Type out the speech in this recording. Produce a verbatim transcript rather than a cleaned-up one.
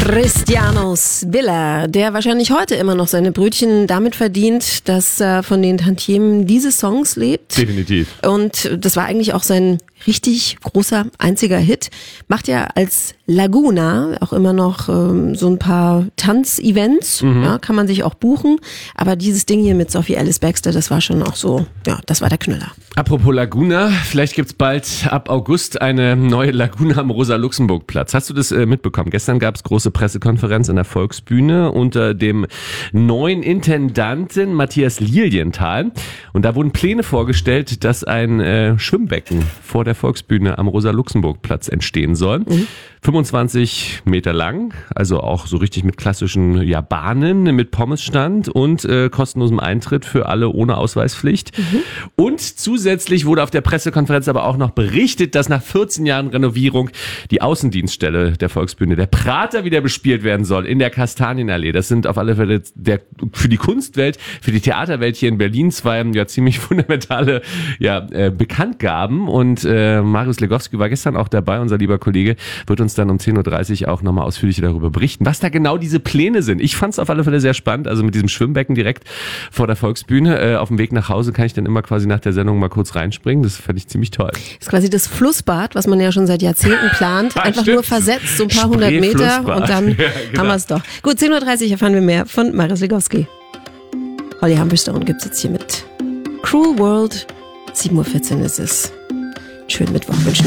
Christianus Biller, der wahrscheinlich heute immer noch seine Brötchen damit verdient, dass er von den Tantiemen dieses Songs lebt. Definitiv. Und das war eigentlich auch sein richtig großer, einziger Hit. Macht ja als Laguna auch immer noch ähm, so ein paar Tanzevents, mhm. ja, kann man sich auch buchen. Aber dieses Ding hier mit Sophie Ellis Bextor, das war schon auch so, ja, das war der Knüller. Apropos Laguna, vielleicht gibt's bald ab August eine neue Laguna am Rosa-Luxemburg-Platz. Hast du das äh, mitbekommen? Gestern gab's große Pressekonferenz in der Volksbühne unter dem neuen Intendanten Matthias Lilienthal. Und da wurden Pläne vorgestellt, dass ein äh, Schwimmbecken vor der Volksbühne am Rosa-Luxemburg-Platz entstehen soll. Mhm. fünfundzwanzig Meter lang, also auch so richtig mit klassischen ja, Bahnen, mit Pommesstand und äh, kostenlosem Eintritt für alle ohne Ausweispflicht. Mhm. Und zusätzlich wurde auf der Pressekonferenz aber auch noch berichtet, dass nach vierzehn Jahren Renovierung die Außendienststelle der Volksbühne, der Prater, wieder bespielt werden soll in der Kastanienallee. Das sind auf alle Fälle der, für die Kunstwelt, für die Theaterwelt hier in Berlin zwei ja ziemlich fundamentale ja, äh, Bekanntgaben. Und äh, Marius Legowski war gestern auch dabei, unser lieber Kollege, wird uns dann um zehn Uhr dreißig auch nochmal ausführlich darüber berichten, was da genau diese Pläne sind. Ich fand es auf alle Fälle sehr spannend, also mit diesem Schwimmbecken direkt vor der Volksbühne. Äh, auf dem Weg nach Hause kann ich dann immer quasi nach der Sendung mal kurz reinspringen. Das fand ich ziemlich toll. Das ist quasi das Flussbad, was man ja schon seit Jahrzehnten plant. Einfach Stimmt. nur versetzt, so ein paar hundert Meter und dann ja, genau. haben wir es doch. Gut, zehn Uhr dreißig erfahren wir mehr von Marius Legowski. Holly Humberstone gibt's jetzt hier mit Cruel World. sieben Uhr vierzehn ist es. Schönen Mittwoch wünschen.